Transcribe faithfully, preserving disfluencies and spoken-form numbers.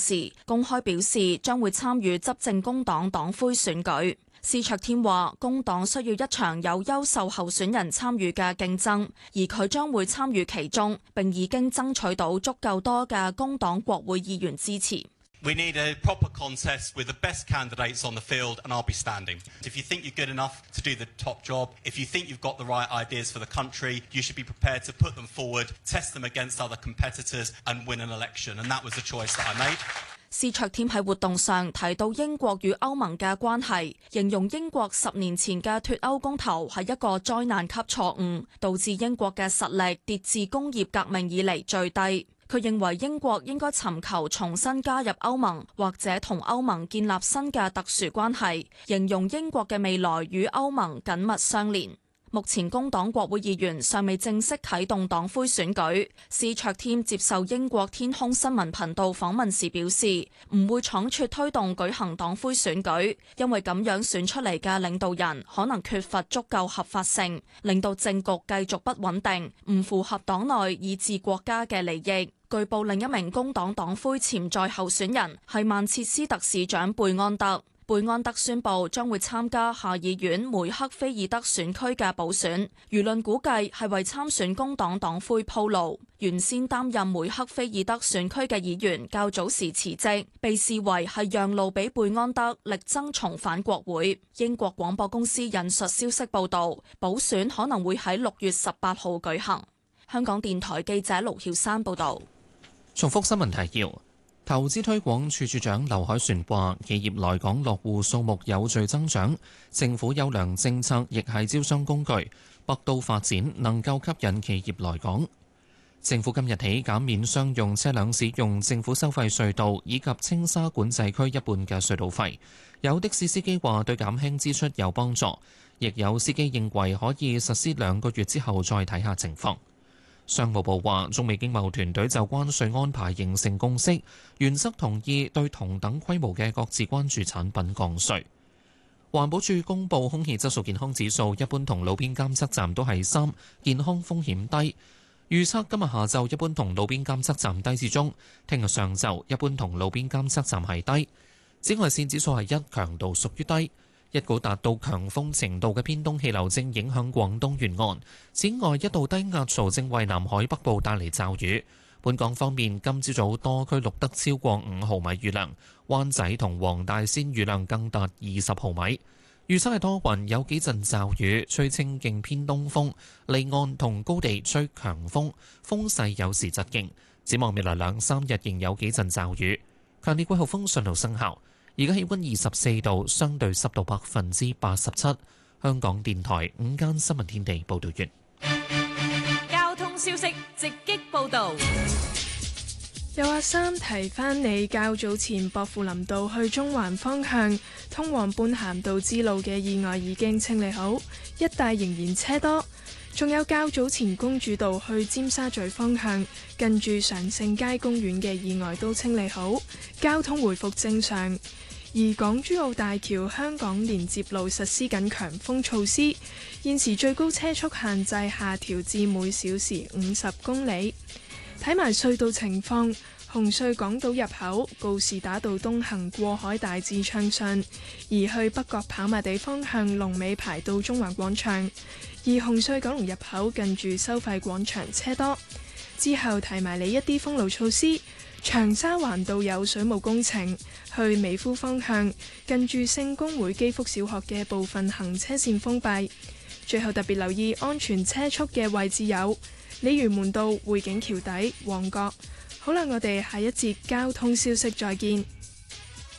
時，公開表示將會參與執政工黨黨魁選舉。施卓添話，工黨需要一場有優秀候選人參與嘅競爭，而佢將會參與其中，並已經爭取到足夠多嘅工黨國會議員支持。 We need a proper contest with the best candidates on the field, and I'll be standing. If you think you're good enough to do the top job, if you think you've got the right ideas for the country, you should be prepared to put them forward, test them against other competitors, and win an election. And that was the choice that I made. 施卓添喺活動上提到英國與歐盟嘅關係，形容英國十年前嘅脫歐公投係一個災難級錯誤，導致英國嘅實力跌至工業革命以嚟最低。佢認為英國應該尋求重新加入歐盟，或者同歐盟建立新嘅特殊關係，形容英國嘅未來與歐盟緊密相連。目前工黨國會議員尚未正式啟動黨魁選舉。施卓添接受英國天空新聞頻道訪問時表示，唔會倉促推動舉行黨魁選舉，因為咁樣選出嚟嘅領導人可能缺乏足夠合法性，令到政局繼續不穩定，唔符合黨內以至國家嘅利益。據報另一名工黨黨魁潛在候選人係曼徹斯特市長貝安德。貝安德宣布將會參加下議院梅克菲爾德選區嘅補選，輿論估計係為參選工黨黨魁鋪路。原先擔任梅克菲爾德選區嘅議員較早時辭職，被視為係讓路俾貝安德力爭重返國會。英國廣播公司引述消息報道，補選可能會喺六月十八號舉行。香港電台記者盧曉珊報道。 重複新聞提要。投資推廣處處長劉凱旋話：企業來港落戶數目有序增長，政府優良政策亦係招商工具，北都發展能夠吸引企業來港。政府今日起減免商用車輛使用政府收費隧道以及青沙管制區一半嘅隧道費。有的士司機話對減輕支出有幫助，亦有司機認為可以實施兩個月之後再睇下情況。商務部話，中美經貿團隊就關稅安排形成共識，原則同意對同等規模嘅各自關注產品降稅。環保署公布空氣質素健康指數，一般同路邊監測站都係三，健康風險低。預測今日下晝一般同路邊監測站低至中，聽日上晝一般同路邊監測站係低。紫外線指數係一，強度屬於低。一股達到強風程度嘅偏東氣流正影響廣東沿岸，此外一道低壓槽正為南海北部帶嚟驟雨。本港方面，今朝早多區錄得超過五毫米雨量，灣仔同黃大仙雨量更達二十毫米。預測係多雲，有幾陣驟雨，吹清勁偏東風，離岸同高地吹強風，風勢有時疾勁。展望未來兩三日仍有幾陣驟雨，強烈季候風信號生效。而家氣溫二十四度，相對濕度百分之八十七。香港電台午間新聞天地報道完。 交通消息直擊報道。 有阿三提翻你，較早前薄扶林道去中環方向通往般咸道之路嘅意外已經清理好，一帶仍然車多。仲有較早前公主道去尖沙咀方向近住常盛街公園嘅意外都清理好，交通回復正常。而港珠澳大橋香港連接路實施緊強風措施，現時最高車速限制下調至每小時五十公里。睇埋隧道情況，紅隧港島入口告士打道東行過海大致暢順，而去北角跑馬地方向龍尾排到中環廣場。而紅隧九龍入口近住收費廣場車多。之後提埋你一啲封路措施，長沙灣道有水務工程，去美孚方向近住聖公會基福小學嘅部分行車線封閉。最後特別留意安全車速嘅位置有鯉魚門道、匯景橋底、旺角。好啦，我哋下一節交通消息再見。